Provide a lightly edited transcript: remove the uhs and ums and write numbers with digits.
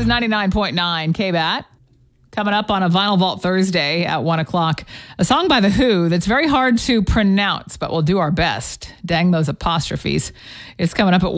is 99.9 KBAT. Coming up on a Vinyl Vault Thursday at 1 o'clock, a song by The Who that's very hard to pronounce, but we'll do our best. Dang those apostrophes. It's coming up at